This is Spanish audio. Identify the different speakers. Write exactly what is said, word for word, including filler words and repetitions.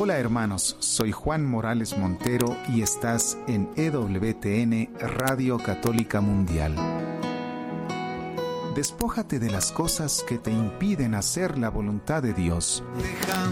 Speaker 1: Hola hermanos, soy Juan Morales Montero y estás en E W T N Radio Católica Mundial. Despójate de las cosas que te impiden hacer la voluntad de Dios.
Speaker 2: Dejando